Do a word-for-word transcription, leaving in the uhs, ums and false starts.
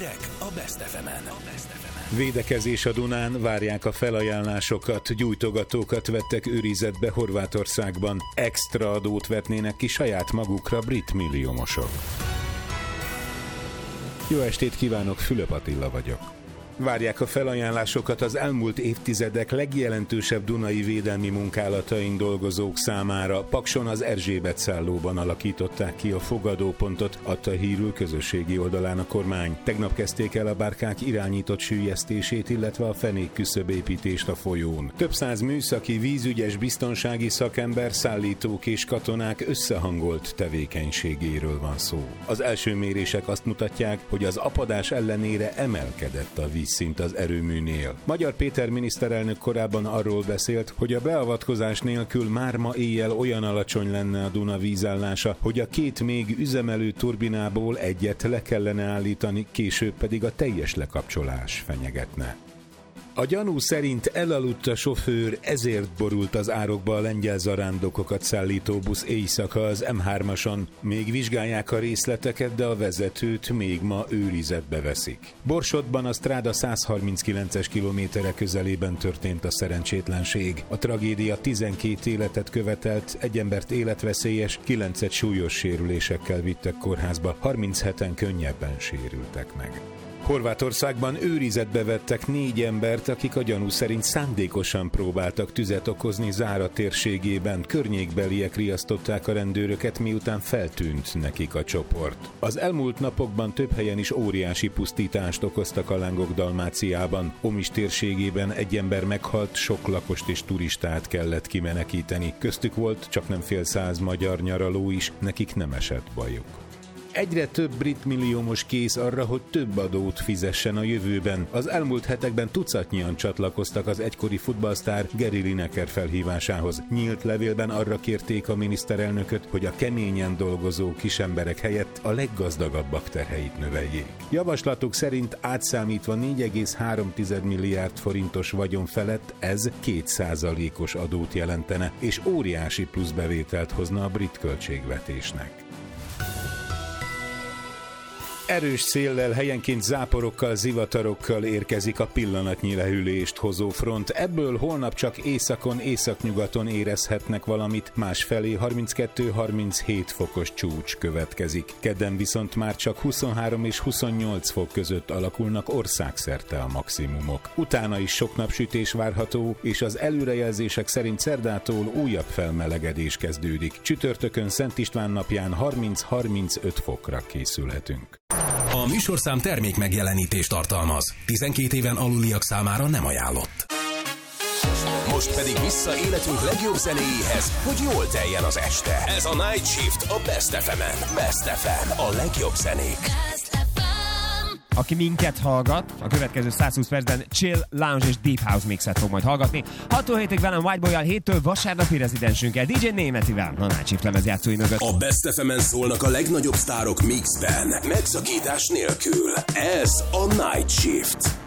Hírek a Best ef emen. Védekezés a Dunán, várják a felajánlásokat, gyújtogatókat vettek őrizetbe Horvátországban. Extra adót vetnének ki saját magukra brit milliómosok. Jó estét kívánok, Fülöp Attila vagyok. Várják a felajánlásokat az elmúlt évtizedek legjelentősebb dunai védelmi munkálatain dolgozók számára. Pakson az Erzsébet szállóban alakították ki a fogadópontot, adta hírül közösségi oldalán a kormány. Tegnap kezdték el a bárkák irányított süllyesztését, illetve a fenékküszöbépítést a folyón. Több száz műszaki, vízügyes, biztonsági szakember, szállítók és katonák összehangolt tevékenységéről van szó. Az első mérések azt mutatják, hogy az apadás ellenére emelkedett a víz szint az erőműnél. Magyar Péter miniszterelnök korábban arról beszélt, hogy a beavatkozás nélkül már ma éjjel olyan alacsony lenne a Duna vízállása, hogy a két még üzemelő turbinából egyet le kellene állítani, később pedig a teljes lekapcsolás fenyegetne. A gyanú szerint elaludt a sofőr, ezért borult az árokba a lengyel zarándokokat szállító busz éjszaka az em hármason. Még vizsgálják a részleteket, de a vezetőt még ma őrizetbe veszik. Borsodban a Stráda száz harminckilences kilométere közelében történt a szerencsétlenség. A tragédia tizenkét életet követelt, egy embert életveszélyes, kilencet súlyos sérülésekkel vittek kórházba, harmincheten könnyebben sérültek meg. Horvátországban őrizetbe vettek négy embert, akik a gyanú szerint szándékosan próbáltak tüzet okozni Zára térségében. Környékbeliek riasztották a rendőröket, miután feltűnt nekik a csoport. Az elmúlt napokban több helyen is óriási pusztítást okoztak a lángok Dalmáciában. Omis térségében egy ember meghalt, sok lakost és turistát kellett kimenekíteni. Köztük volt csaknem fél száz magyar nyaraló is, nekik nem esett bajuk. Egyre több brit milliómos kész arra, hogy több adót fizessen a jövőben. Az elmúlt hetekben tucatnyian csatlakoztak az egykori futballsztár Gary Lineker felhívásához. Nyílt levélben arra kérték a miniszterelnököt, hogy a keményen dolgozó kisemberek helyett a leggazdagabbak terheit növeljék. Javaslatuk szerint átszámítva négy egész három milliárd forintos vagyon felett ez két százalékos adót jelentene, és óriási pluszbevételt hozna a brit költségvetésnek. Erős széllel, helyenként záporokkal, zivatarokkal érkezik a pillanatnyi lehűlést hozó front. Ebből holnap csak északon, északnyugaton érezhetnek valamit, másfelé harminckettő-harminchét fokos csúcs következik. Kedden viszont már csak huszonhárom és huszonnyolc fok között alakulnak országszerte a maximumok. Utána is sok napsütés várható, és az előrejelzések szerint szerdától újabb felmelegedés kezdődik. Csütörtökön Szent István napján harminc-harmincöt fokra készülhetünk. A műsorszám termék megjelenítést tartalmaz. tizenkét éven aluliak számára nem ajánlott. Most pedig vissza életünk legjobb zenéjéhez, hogy jól teljen az este. Ez a Night Shift a Best ef emen. Best ef em, a legjobb zenék. Aki minket hallgat, a következő száz húsz percben chill, lounge és deep house mixet fog majd hallgatni. Hatól hétig velem Whiteboy-jal, héttől vasárnapi rezidensünkkel, dé dzsé Németivel, a Night Shift lemezjátszói mögött. A Best ef emen szólnak a legnagyobb sztárok mixben, megszakítás nélkül. Ez a Night Shift.